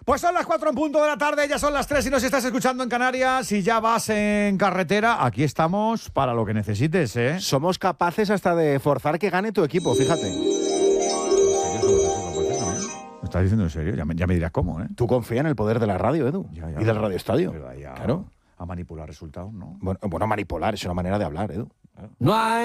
Pues son las 4 en punto de la tarde, ya son las 3 y nos estás escuchando en Canarias y ya vas en carretera. Aquí estamos para lo que necesites, ¿eh? Somos capaces hasta de forzar que gane tu equipo, fíjate. ¿Me estás diciendo en serio? Ya me dirás cómo, ¿eh? Tú confía en el poder de la radio, Edu, Ya, y del Radio Estadio. Pero ya Claro. a manipular resultados, ¿no? Bueno, manipular es una manera de hablar, Edu. No hay